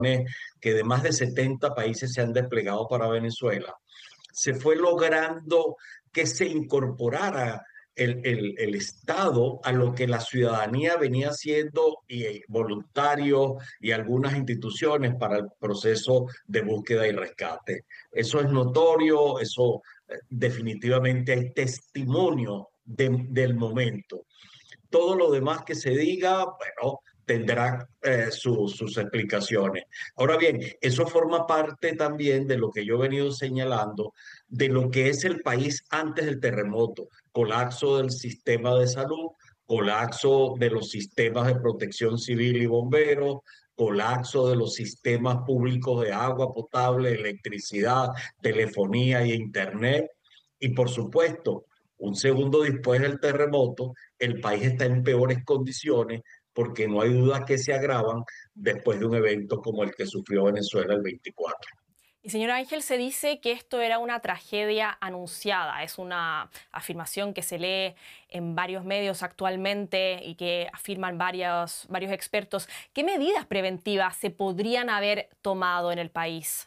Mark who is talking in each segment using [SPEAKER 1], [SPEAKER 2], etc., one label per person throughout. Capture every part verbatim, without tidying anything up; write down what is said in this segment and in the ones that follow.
[SPEAKER 1] que de más de setenta países se han desplegado para Venezuela, se fue logrando que se incorporara el, el, el Estado a lo que la ciudadanía venía haciendo y eh, voluntarios y algunas instituciones para el proceso de búsqueda y rescate. Eso es notorio, eso eh, definitivamente hay testimonio de, del momento. Todo lo demás que se diga, bueno, tendrá eh, su- sus explicaciones. Ahora bien, eso forma parte también de lo que yo he venido señalando, de lo que es el país antes del terremoto, colapso del sistema de salud, colapso de los sistemas de protección civil y bomberos, colapso de los sistemas públicos de agua potable, electricidad, telefonía y internet. Y por supuesto, un segundo después del terremoto, el país está en peores condiciones porque no hay duda que se agravan después de un evento como el que sufrió Venezuela el veinticuatro.
[SPEAKER 2] Y señor Ángel, se dice que esto era una tragedia anunciada. Es una afirmación que se lee en varios medios actualmente y que afirman varios, varios expertos. ¿Qué medidas preventivas se podrían haber tomado en el país?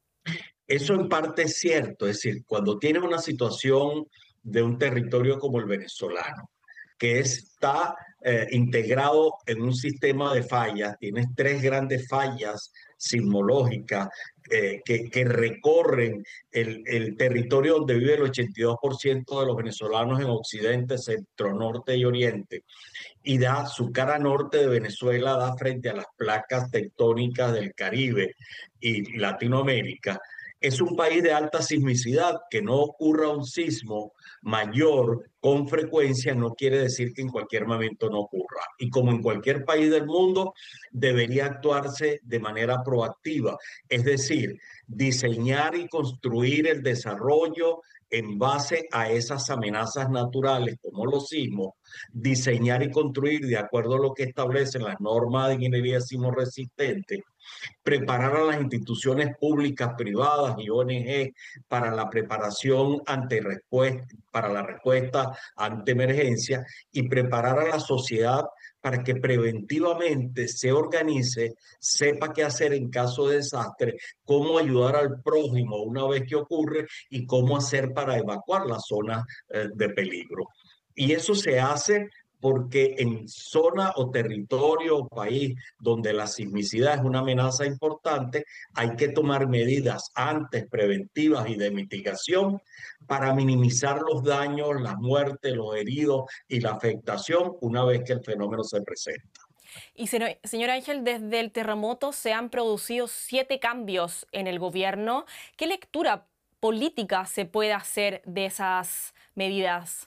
[SPEAKER 1] Eso en parte es cierto, es decir, cuando tienes una situación de un territorio como el venezolano, que está eh, integrado en un sistema de fallas, tienes tres grandes fallas sismológicas eh, que, que, recorren el, el, territorio donde vive el ochenta y dos por ciento de los venezolanos en Occidente, Centro, Norte y Oriente, y da su cara norte de Venezuela, da frente a las placas tectónicas del Caribe y Latinoamérica. Es un país de alta sismicidad. Que no ocurra un sismo mayor con frecuencia no quiere decir que en cualquier momento no ocurra. Y como en cualquier país del mundo, debería actuarse de manera proactiva, es decir, diseñar y construir el desarrollo en base a esas amenazas naturales como los sismos, diseñar y construir de acuerdo a lo que establecen las normas de ingeniería sismo resistente, preparar a las instituciones públicas, privadas y O N G para la preparación ante respuesta, para la respuesta ante emergencia, y preparar a la sociedad para que preventivamente se organice, sepa qué hacer en caso de desastre, cómo ayudar al prójimo una vez que ocurre y cómo hacer para evacuar las zonas eh, de peligro. Y eso se hace porque en zona o territorio o país donde la sismicidad es una amenaza importante, hay que tomar medidas antes preventivas y de mitigación para minimizar los daños, las muertes, los heridos y la afectación una vez que el fenómeno se presenta.
[SPEAKER 2] Y señor, señor Ángel, desde el terremoto se han producido siete cambios en el gobierno. ¿Qué lectura política se puede hacer de esas medidas?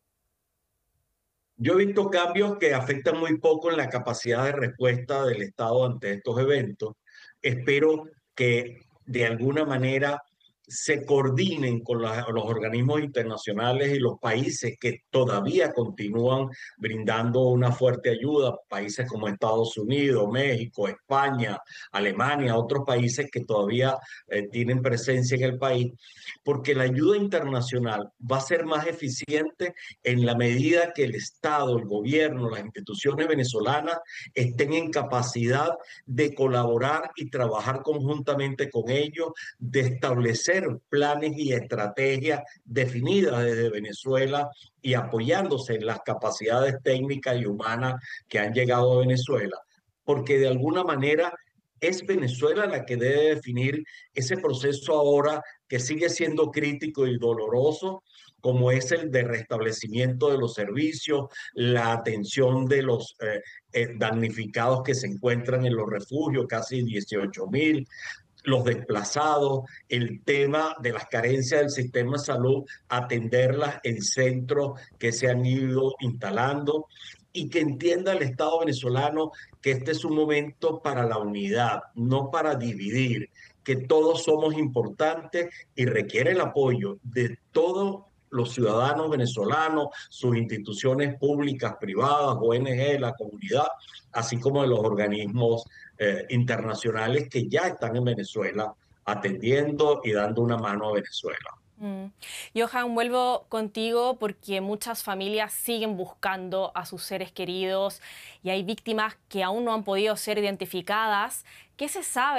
[SPEAKER 1] Yo he visto cambios que afectan muy poco en la capacidad de respuesta del Estado ante estos eventos. Espero que de alguna manera se coordinen con la- los organismos internacionales y los países que todavía continúan brindando una fuerte ayuda, países como Estados Unidos, México, España, Alemania, otros países que todavía eh, tienen presencia en el país, porque la ayuda internacional va a ser más eficiente en la medida que el Estado, el gobierno, las instituciones venezolanas estén en capacidad de colaborar y trabajar conjuntamente con ellos, de establecer planes y estrategias definidas desde Venezuela y apoyándose en las capacidades técnicas y humanas que han llegado a Venezuela, porque de alguna manera es Venezuela la que debe definir ese proceso ahora que sigue siendo crítico y doloroso, como es el de restablecimiento de los servicios, la atención de los eh, eh, damnificados que se encuentran en los refugios, casi dieciocho mil, los desplazados, el tema de las carencias del sistema de salud, atenderlas en centros que se han ido instalando, y que entienda el Estado venezolano que este es un momento para la unidad, no para dividir, que todos somos importantes y requiere el apoyo de todos los ciudadanos venezolanos, sus instituciones públicas, privadas, O N G, la comunidad, así como de los organismos eh, internacionales que ya están en Venezuela atendiendo y dando una mano a Venezuela.
[SPEAKER 2] Mm. Johan, vuelvo contigo porque muchas familias siguen buscando a sus seres queridos y hay víctimas que aún no han podido ser identificadas. ¿Qué se sabe